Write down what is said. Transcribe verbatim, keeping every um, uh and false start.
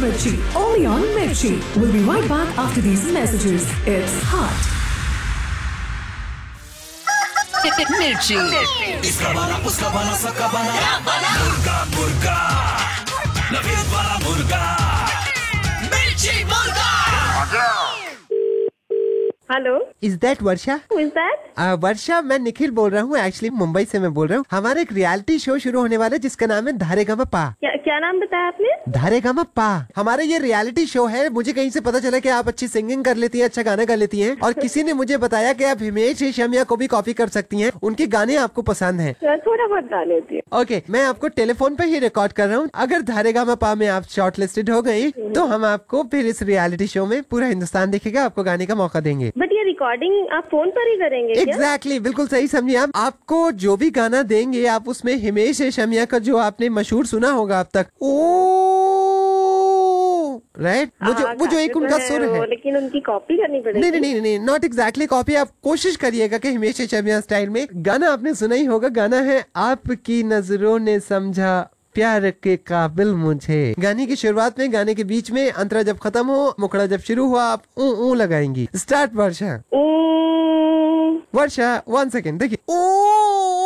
Mirchi, only on Mirchi. We'll be right back after these messages. It's hot. Mirchi. इसका बना उसका बना सबका बना मुर्गा मुर्गा नवीद वाला मुर्गा मिर्ची मुर्गा। Hello, is that Varsha? Who is that? वर्षा, मैं निखिल बोल रहा हूँ। एक्चुअली मुंबई से मैं बोल रहा हूँ। हमारा एक रियलिटी शो शुरू होने वाला है जिसका नाम है धारेगामा पा। क्या क्या नाम बताया आपने? धारेगामा पा। हमारा ये रियलिटी शो है। मुझे कहीं से पता चला कि आप अच्छी सिंगिंग कर लेती हैं, अच्छा गाना गा लेती हैं, और किसी ने मुझे बताया कि आप हिमेश रेशमिया को भी कॉपी कर सकती हैं। उनके गाने आपको पसंद हैं। थोड़ा बहुत गा लेती हूँ। ओके, मैं आपको टेलीफोन पे ही रिकॉर्ड कर रहा हूँ। अगर धारेगामा पा में आप शॉर्ट लिस्टेड हो गई तो हम आपको फिर इस रियलिटी शो में पूरा हिंदुस्तान देखेगा, आपको गाने का मौका देंगे। बट ये रिकॉर्डिंग आप फोन पर ही करेंगे क्या? एग्जैक्टली, बिल्कुल सही समझिए आप। आपको जो भी गाना देंगे आप उसमें हिमेश रेशमिया का जो आपने मशहूर सुना होगा अब तक, ओ राइट, वो जो वो जो एक उनका सुर है, लेकिन उनकी कॉपी करनी पड़ेगी। नहीं नहीं नहीं, नॉट एग्जैक्टली कॉपी। आप कोशिश करिएगा कि हिमेश रेशमिया स्टाइल में। गाना आपने सुना ही होगा, गाना है आपकी नजरों ने समझा प्यार के काबिल मुझे। गाने की शुरुआत में, गाने के बीच में, अंतरा जब खत्म हो, मुखड़ा जब शुरू हुआ, आप ऊ ऊ लगाएंगी। स्टार्ट वर्षा। ओ वर्षा वन सेकेंड, देखिए ओ